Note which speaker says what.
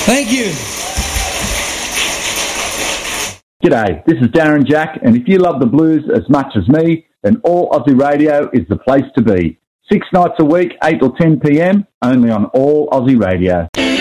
Speaker 1: Thank you.
Speaker 2: G'day, this is Darren Jack, and if you love the blues as much as me, then All Aussie Radio is the place to be. 6 nights a week, 8 till 10 p.m, only on All Aussie Radio.